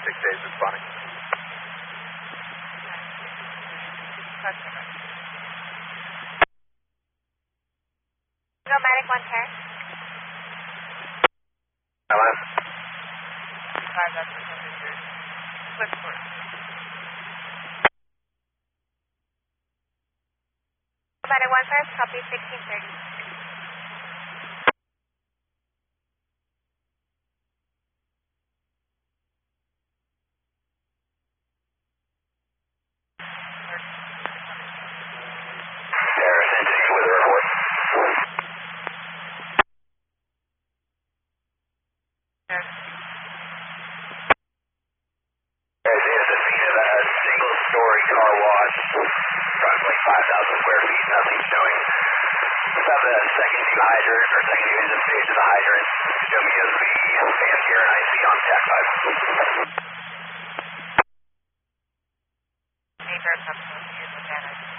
6 days responding. Nomadic 1 pair. Hello? 5, that's what I'm doing. Switchboard. Nomadic 1 pair, copy 1630. Single-story car wash, approximately 5,000 square feet, nothing showing. Let's have the second new hydrant, or second new engine stage of the hydrant. Show me as the fan here and IC on TAC 5. Major substance use advantage.